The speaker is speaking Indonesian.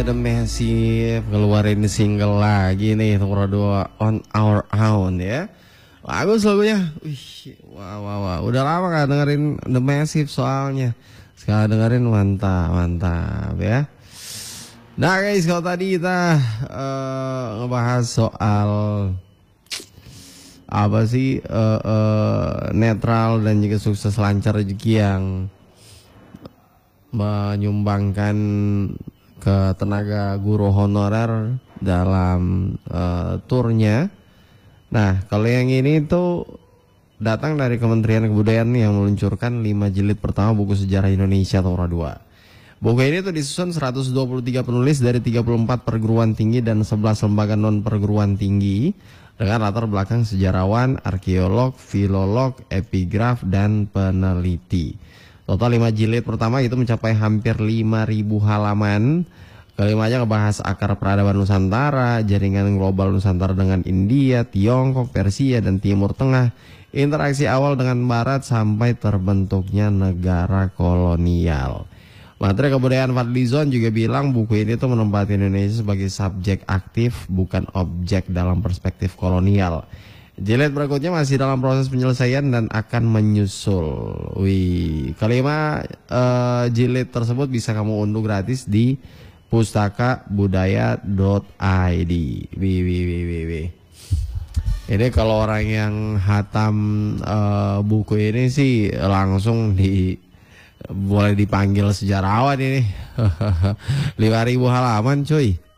Ada Messi keluarin single lagi nih nomor 2 On Our Own ya. Bagus lagunya. Wih, wah, wah, wah. Udah lama gak dengerin The Massive soalnya. Sekarang dengerin mantap, mantap ya. Nah guys, kalau tadi kita ngebahas soal apa sih netral dan juga sukses lancar rezeki yang menyumbangkan ke tenaga guru honorer dalam turnya. Nah, kalau yang ini tuh datang dari Kementerian Kebudayaan yang meluncurkan 5 jilid pertama buku sejarah Indonesia Tora 2. Buku ini tuh disusun 123 penulis dari 34 perguruan tinggi dan 11 lembaga non perguruan tinggi dengan latar belakang sejarawan, arkeolog, filolog, epigraf, dan peneliti. Total 5 jilid pertama itu mencapai hampir 5.000 halaman. Kelimanya ngebahas akar peradaban Nusantara, jaringan global Nusantara dengan India, Tiongkok, Persia, dan Timur Tengah, interaksi awal dengan Barat sampai terbentuknya negara kolonial. Materi Kebudayaan Fadlizon juga bilang buku ini tuh menempati Indonesia sebagai subjek aktif, bukan objek dalam perspektif kolonial. Jilid berikutnya masih dalam proses penyelesaian dan akan menyusul. Wih, kelima jilid tersebut bisa kamu unduh gratis di pustakabudaya.id. Wih. Ini kalau orang yang hatam buku ini sih langsung boleh dipanggil sejarawan ini. 5.000 halaman cuy.